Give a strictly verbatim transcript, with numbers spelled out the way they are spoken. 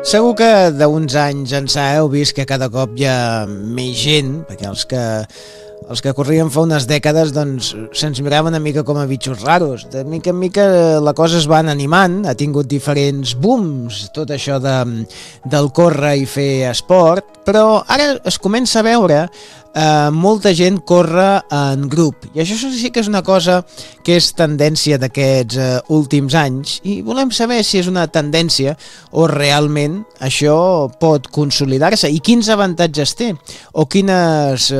Segur que d'uns anys ençà heu vist que cada cop hi ha més gent, perquè els que, els que corrien fa unes dècades doncs se'ns miraven una mica com a bitxos raros. De mica en mica la cosa es va anar animant, ha tingut diferents booms, tot això de, del córrer i fer esport, però ara es comença a veure eh, molta gent corre en grup, i això sí que és una cosa que és tendència d'aquests eh, últims anys, i volem saber si és una tendència o realment això pot consolidar-se i quins avantatges té o quines